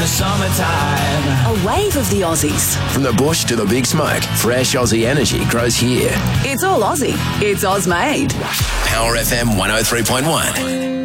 the summertime. A wave of the Aussies. From the bush to the big smoke, fresh Aussie energy grows here. It's all Aussie. It's Oz made. Power FM 103.1.